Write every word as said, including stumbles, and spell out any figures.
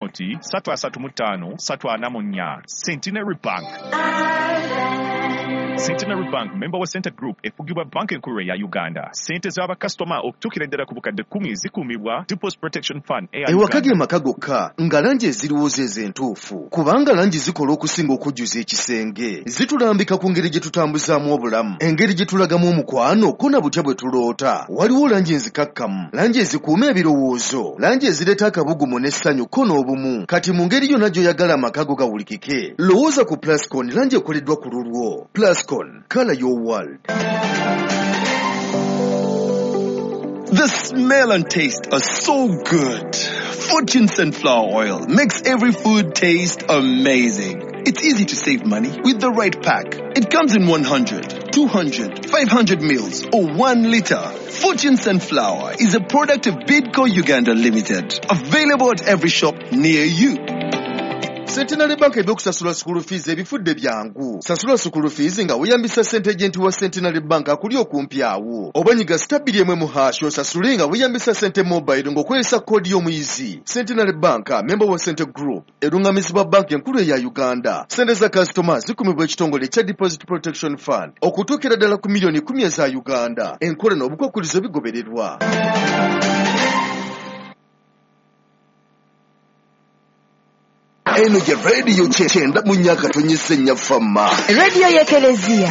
oti satu asatu mutano satu ana munya Centenary Bank. Centenary Bank member wa Center Group efugibwa bank enkuru ya Uganda. Sente z'aba customer okutukira ddala ku bukadde kumi zikumibwa Deposit Protection Fund eya Uganda. Ewakage makagoka nga langi eziriwooza ezentuufu kubanga langi zikola okusinga okujjuza ekisenge zitulambika ku ngeri gye tutambuzaamu obulamu engeri gye tulagamu omukwano ko na butya bwe tuloota. Waliwo langi enzikakkamu, langi ezikuuma ebirowoozo, langi ezireeta akabugumu n'essanyu ko n'obumu. Kati mu ngeri yonna gy'oyagala amakago gawulikike lowooza ku Plascon langi ekoleddwa ku lulwo. Plascon, color your world. The smell and taste are so good. Fortune Sunflower Oil makes every food taste amazing. It's easy to save money with the right pack. It comes in one hundred, two hundred, five hundred mils or one liter. Fortune Sunflower is a product of Bidco Uganda Limited. Available at every shop near you. Centenary Bank ebyokusasula school fees ebifudde byangu. Sasula school fees nga weyambisa sente agent wa Centenary Bank akuli okumpi awo. Obanyiga stabili emwe mu hash osasule nga weyambisa sente mobile ng'okozesa kodi y'omuyizi. Centenary Bank member wa Center Group erungamizibwa bank enkulu eya Uganda. Sente za customers zikumibwa ekitongole kya Deposit Protection Fund okutuukira ddala ku miliyoni kumi eza Uganda. Enkola n'obukwakkulizo bigobererwa. Eno je radio chenda munyaka tonyise nyafama. Radio ya Kelezia.